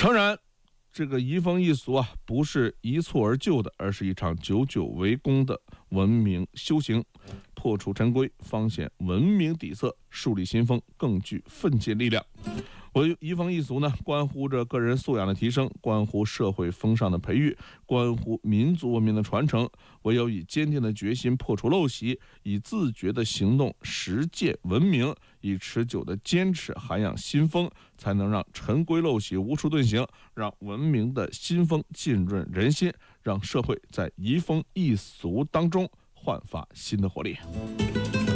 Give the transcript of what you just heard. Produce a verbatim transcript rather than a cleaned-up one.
诚然，这个移风易俗啊，不是一蹴而就的，而是一场久久为功的文明修行。破除陈规，方显文明底色，树立新风，更具奋进力量。我移风易俗呢，关乎着个人素养的提升，关乎社会风尚的培育，关乎民族文明的传承。唯有以坚定的决心破除陋习，以自觉的行动实践文明，以持久的坚持涵养新风，才能让陈规陋习无处遁形，让文明的新风浸润人心，让社会在移风易俗当中焕发新的活力。